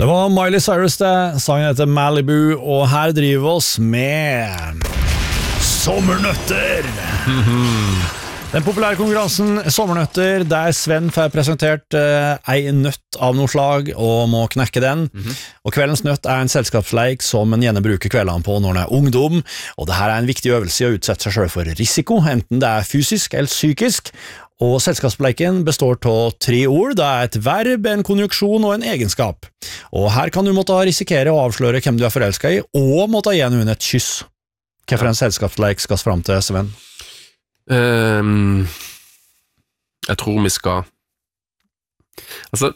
Det var Miley Cyrus det, sangen heter Malibu, og her driver oss med sommernøtter. Den populære konkurransen Sommernøtter, der Sven får presentert ei nøtt av noe slag og må knekke den. Og kveldens nøtt er en selskapsleik som en gjerne bruker kveldene på når en er ungdom, og det her er en viktig øvelse i å utsette seg selv for risiko, enten det er fysisk eller psykisk. Og selskapsleiken består av 3 ord, det er et verb, en konjunksjon og en egenskap. Og her kan du måtte risikere å avsløre hvem du er forelsket i, og måtte gi noen et kyss. Hvorfor en selskapsleik skal fram til, Sven? Jeg tror vi skal altså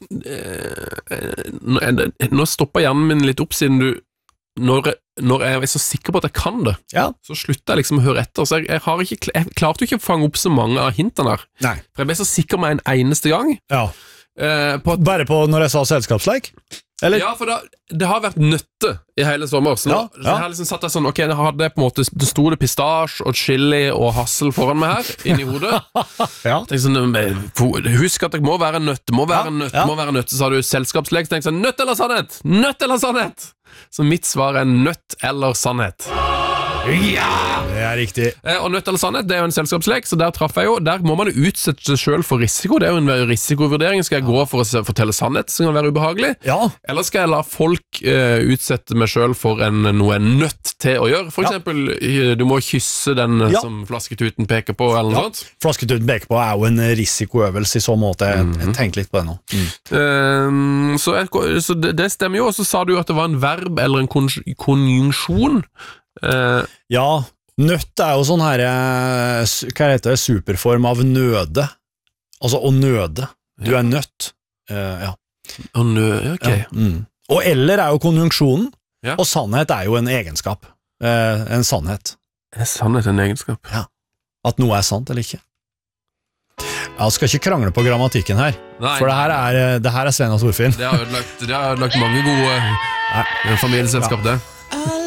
nå stopper hjernen min litt opp siden du når jeg er så sikker på at jeg kan det, så slutter jeg liksom å høre etter, så jeg klarte jo ikke å fange opp så mange av hintene der. Nei. For jeg ble så sikker med en eneste gang. Bare på når jeg sa selskapsleik? Eller? Ja, for det har vært nøtte i hele sommer, så jeg har liksom satt det sånn, ok, jeg hadde på en måte, det sto det pistasje og chili og hassel foran meg her, inni hodet. Tenkte sånn, husk at det må være nøtt, må være nøtt, så sa du selskapsleik, så tenkte sånn, nøtt eller sannhet? Nøtt eller sannhet? Så mitt svar er nøtt eller sannhet. Ja! Det er riktig. Og nøtt eller sannhet, det er jo en selskapslek, så der traff jeg jo. Der må man jo utsette seg selv for risiko. Det er jo en risikovurdering. Skal jeg gå for å fortelle sannhet, som kan være ubehagelig? Ja. Eller skal jeg la folk utsette meg selv for noe jeg er nødt til å gjøre? For eksempel, du må kysse den som flasketuten peker på, eller noe sånt. Flasketuten peker på er jo en risikoøvelse i så måte. Jeg tenker litt på det nå. Så det stemmer jo, og så sa du at det var en verb eller en konjunksjon. Ja, nøtt er jo sånn her, hva heter det, superform av nøde. Altså å nøde. Du er nødt. Å nøde, ok. Og eller er jo konjunksjonen, og sannhet er jo en egenskap. En sannhet. Er sannhet en egenskap? Ja. At noe er sant eller ikke. Jeg skal ikke krangle på grammatikken her. Nei, for det her er Sven og Torfinn. Det har ødelagt mange gode familieselskap, det.